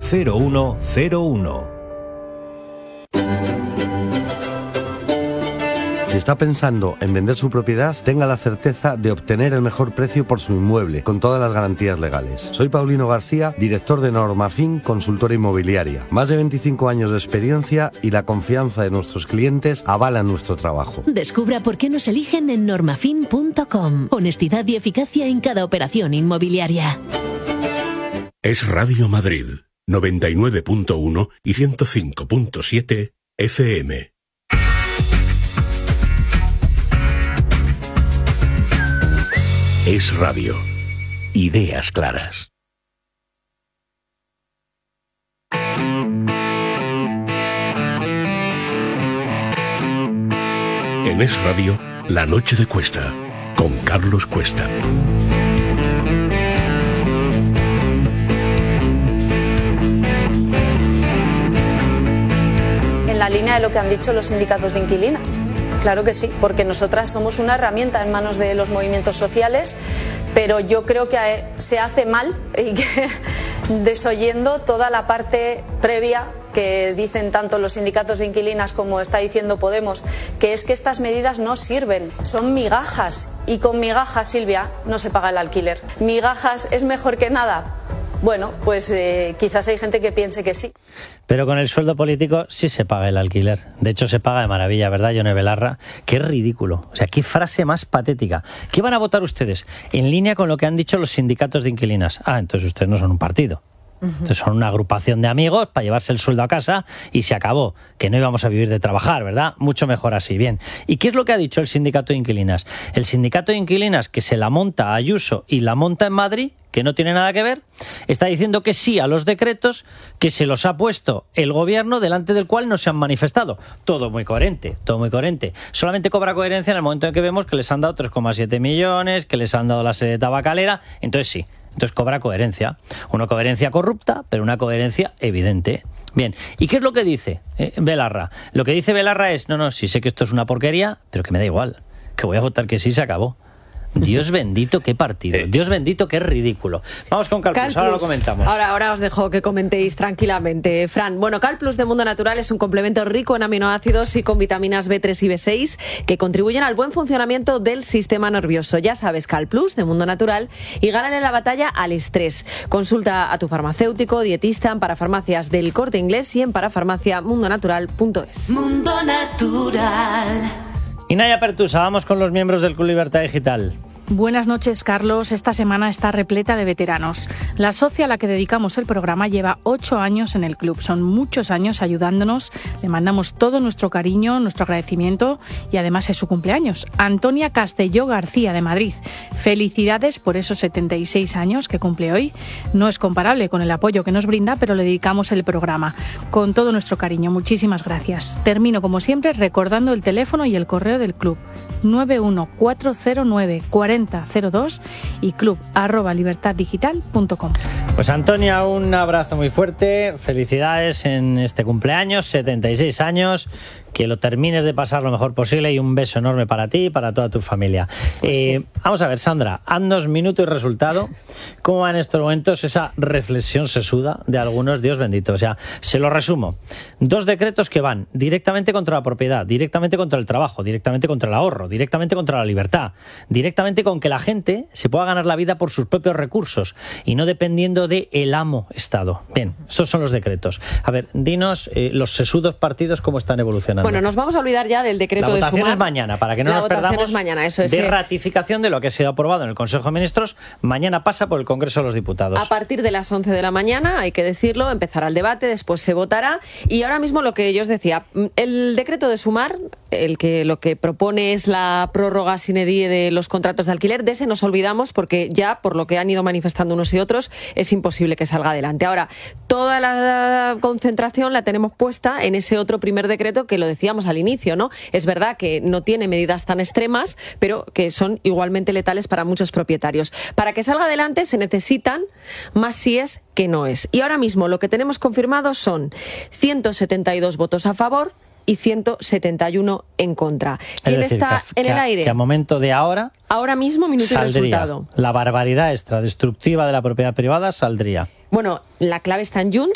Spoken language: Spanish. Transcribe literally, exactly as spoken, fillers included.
cero uno cero uno. Si está pensando en vender su propiedad, tenga la certeza de obtener el mejor precio por su inmueble, con todas las garantías legales. Soy Paulino García, director de Normafin, consultora inmobiliaria. Más de veinticinco años de experiencia y la confianza de nuestros clientes avalan nuestro trabajo. Descubra por qué nos eligen en normafin punto com. Honestidad y eficacia en cada operación inmobiliaria. Es Radio Madrid, noventa y nueve punto uno y ciento cinco punto siete F M. Es Radio. Ideas claras. En Es Radio, La Noche de Cuesta, con Carlos Cuesta. En la línea de lo que han dicho los sindicatos de inquilinas. Claro que sí, porque nosotras somos una herramienta en manos de los movimientos sociales, pero yo creo que se hace mal y que desoyendo toda la parte previa que dicen tanto los sindicatos de inquilinas como está diciendo Podemos, que es que estas medidas no sirven, son migajas, y con migajas, Silvia, no se paga el alquiler. ¿Migajas es mejor que nada? Bueno, pues eh, quizás hay gente que piense que sí. Pero con el sueldo político sí se paga el alquiler. De hecho, se paga de maravilla, ¿verdad, Yone Belarra? Qué ridículo. O sea, qué frase más patética. ¿Qué van a votar ustedes? En línea con lo que han dicho los sindicatos de inquilinas. Ah, entonces ustedes no son un partido. Entonces son una agrupación de amigos para llevarse el sueldo a casa y se acabó. Que no íbamos a vivir de trabajar, ¿verdad? Mucho mejor así. Bien. ¿Y qué es lo que ha dicho el sindicato de inquilinas? El sindicato de inquilinas, que se la monta a Ayuso y la monta en Madrid, que no tiene nada que ver, está diciendo que sí a los decretos que se los ha puesto el gobierno, delante del cual no se han manifestado. Todo muy coherente, todo muy coherente. Solamente cobra coherencia en el momento en que vemos que les han dado tres coma siete millones, que les han dado la sede tabacalera, entonces sí. Entonces cobra coherencia. Una coherencia corrupta, pero una coherencia evidente. Bien, ¿y qué es lo que dice eh, Belarra? Lo que dice Belarra es, no, no, sí sé que esto es una porquería, pero que me da igual, que voy a votar que sí, se acabó. Dios bendito, qué partido. Dios bendito, qué ridículo. Vamos con Calplus, ahora lo comentamos. Ahora, ahora os dejo que comentéis tranquilamente. Fran, bueno, Calplus de Mundo Natural es un complemento rico en aminoácidos y con vitaminas B tres y B seis que contribuyen al buen funcionamiento del sistema nervioso. Ya sabes, Calplus de Mundo Natural, y gánale la batalla al estrés. Consulta a tu farmacéutico, dietista en Parafarmacias del Corte Inglés y en parafarmacia mundo natural punto es. Mundo Natural. Y Naya Pertusa, vamos con los miembros del Club Libertad Digital. Buenas noches, Carlos. Esta semana está repleta de veteranos. La socia a la que dedicamos el programa lleva ocho años en el club. Son muchos años ayudándonos. Le mandamos todo nuestro cariño, nuestro agradecimiento y además es su cumpleaños. Antonia Castelló García, de Madrid. Felicidades por esos setenta y seis años que cumple hoy. No es comparable con el apoyo que nos brinda, pero le dedicamos el programa. Con todo nuestro cariño. Muchísimas gracias. Termino, como siempre, recordando el teléfono y el correo del club. nueve uno cuatro cero nueve cuarenta cero dos y club arroba libertad digital punto com. Pues Antonia, un abrazo muy fuerte, felicidades en este cumpleaños, setenta y seis años, que lo termines de pasar lo mejor posible y un beso enorme para ti y para toda tu familia. Pues eh, sí. Vamos a ver, Sandra, haznos minuto y resultado. ¿Cómo va en estos momentos esa reflexión sesuda de algunos? Dios bendito, o sea, se lo resumo. Dos decretos que van directamente contra la propiedad, directamente contra el trabajo, directamente contra el ahorro, directamente contra la libertad, directamente con que la gente se pueda ganar la vida por sus propios recursos y no dependiendo de el amo Estado. Bien, esos son los decretos. A ver, dinos eh, los sesudos partidos cómo están evolucionando. Bueno, nos vamos a olvidar ya del decreto de sumar. La votación es mañana, para que no la nos perdamos mañana, eso es, de eh. ratificación de lo que ha sido aprobado en el Consejo de Ministros. Mañana pasa por el Congreso de los Diputados. A partir de las once de la mañana, hay que decirlo, empezará el debate, después se votará. Y ahora mismo lo que yo os decía, el decreto de sumar, el que lo que propone es la prórroga sine die de los contratos de alquiler, de ese nos olvidamos porque ya, por lo que han ido manifestando unos y otros, es imposible que salga adelante. Ahora, toda la concentración la tenemos puesta en ese otro primer decreto que lo decíamos al inicio, ¿no? Es verdad que no tiene medidas tan extremas, pero que son igualmente letales para muchos propietarios. Para que salga adelante se necesitan más síes que noes. Y ahora mismo lo que tenemos confirmado son ciento setenta y dos votos a favor y ciento setenta y uno en contra. ¿Quién decir, está que, en el que, aire? Que a momento de ahora... Ahora mismo, minuto y resultado. La barbaridad extra destructiva de la propiedad privada saldría. Bueno, la clave está en Junts,